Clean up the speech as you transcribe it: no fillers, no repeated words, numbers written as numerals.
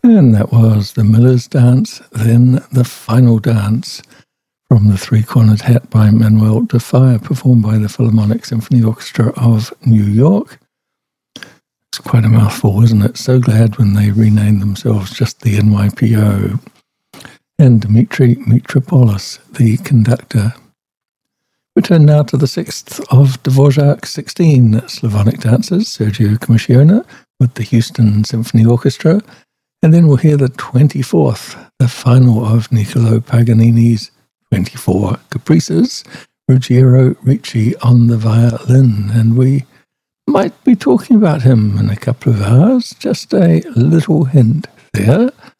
And that was the Miller's Dance, then the Final Dance from the Three-Cornered Hat by Manuel de Falla, performed by the Philharmonic Symphony Orchestra of New York. It's quite a mouthful, isn't it? So glad when they renamed themselves just the NYPO. And Dimitri Mitropoulos, the conductor. We turn now to the 6th of Dvorak's 16 Slavonic dances, Sergio Commissiona with the Houston Symphony Orchestra. And then we'll hear the 24th, the final of Niccolò Paganini's 24 Caprices, Ruggiero Ricci on the violin. And we might be talking about him in a couple of hours. Just a little hint there.